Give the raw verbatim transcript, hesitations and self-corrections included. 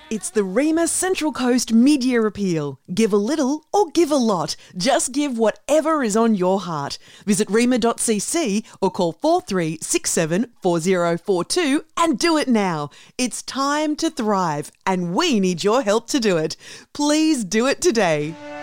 It's the REMA Central Coast Mid-Year Appeal. Give a little or give a lot. Just give whatever is on your heart. Visit rema dot c c or call four three six seven four zero four two and do it now. It's time to thrive and we need your help to do it. Please do it today.